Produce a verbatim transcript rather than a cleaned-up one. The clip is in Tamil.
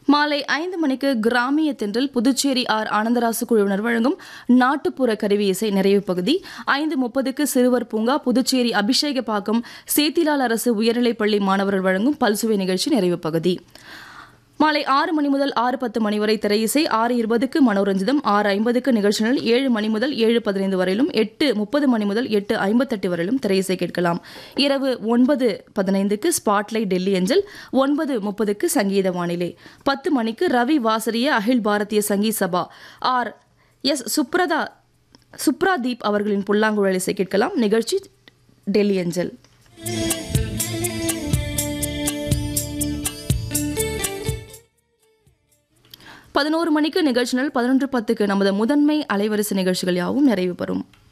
மாலை ஐந்து மணிக்கு கிராமிய தென்றல் புதுச்சேரி ஆர் ஆனந்தராசு குழுவினர் வழங்கும் நாட்டுப்புற கருவி இசை நிறைவு பகுதி. ஐந்து முப்பதுக்கு சிறுவர் பூங்கா புதுச்சேரி அபிஷேகப்பாக்கம் சேத்திலால் அரசு உயர்நிலைப்பள்ளி மாணவர்கள் வழங்கும் பல்சுவை நிகழ்ச்சி நிறைவு பகுதி. மாலை ஆறு மணி முதல் ஆறு பத்து மணி வரை திரையிசை. ஆறு இருபதுக்கு மனோரஞ்சிதம். ஆறு ஐம்பதுக்கு நிகழ்ச்சிகள். ஏழு மணி முதல் ஏழு பதினைந்து வரையிலும் எட்டு முப்பது மணி முதல் எட்டு ஐம்பத்தெட்டு வரையிலும் திரையிசை கேட்கலாம். இரவு ஒன்பது பதினைந்துக்கு ஸ்பாட்லைட் டெல்லி அஞ்சல். ஒன்பது முப்பதுக்கு சங்கீத வானிலை. பத்து மணிக்கு ரவி வாசரிய அகில் பாரதிய சங்கீத் சபா ஆர் எஸ் சுப்ரதா சுப்ராதீப் அவர்களின் புல்லாங்குழல் இசை கேட்கலாம். நிகழ்ச்சி டெல்லி அஞ்சல். பதினோரு மணிக்கு நிகழ்ச்சிகள். பதினொன்று பத்துக்கு நமது முதன்மை அலைவரிசை நிகழ்ச்சிகள் யாவும் நிறைவு பெறும்.